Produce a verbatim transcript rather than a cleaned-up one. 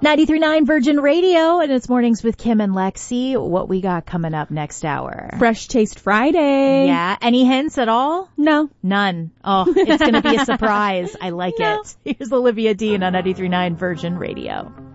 ninety-three point nine Virgin Radio, and it's Mornings with Kim and Lexi. What we got coming up next hour? Fresh Taste Friday. Yeah. Any hints at all? No. None. Oh, it's going to be a surprise. I like No. it. Here's Olivia Dean on ninety-three point nine Virgin Radio.